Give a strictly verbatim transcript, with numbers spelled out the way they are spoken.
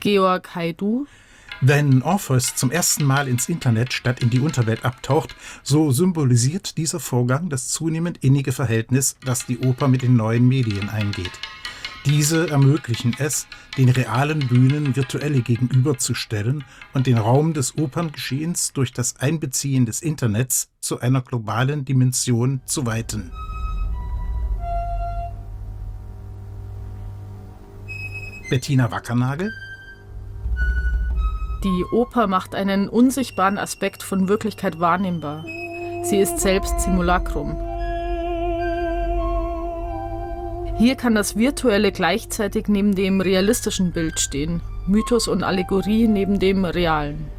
Georg Haidu. Wenn Orpheus zum ersten Mal ins Internet statt in die Unterwelt abtaucht, so symbolisiert dieser Vorgang das zunehmend innige Verhältnis, das die Oper mit den neuen Medien eingeht. Diese ermöglichen es, den realen Bühnen virtuelle gegenüberzustellen und den Raum des Operngeschehens durch das Einbeziehen des Internets zu einer globalen Dimension zu weiten. Bettina Wackernagel. Die Oper macht einen unsichtbaren Aspekt von Wirklichkeit wahrnehmbar. Sie ist selbst Simulacrum. Hier kann das Virtuelle gleichzeitig neben dem realistischen Bild stehen, Mythos und Allegorie neben dem Realen.